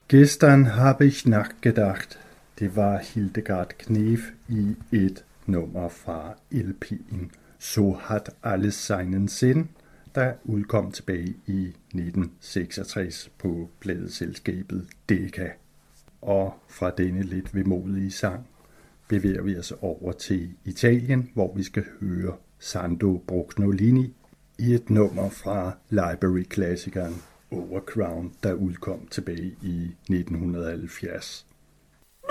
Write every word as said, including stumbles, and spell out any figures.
Gestern habe ich nachgedacht. Det var Hildegard Knef i et nummer fra L P'en So hat alles seinen Sinn, der udkom tilbage i nitten seksogtres på pladeselskabet Decca. Og fra denne lidt vemodige sang bevæger vi os over til Italien, hvor vi skal høre Sandro Brugnolini i et nummer fra Library-klassikeren Overcrown, der udkom tilbage i nitten halvfjerds.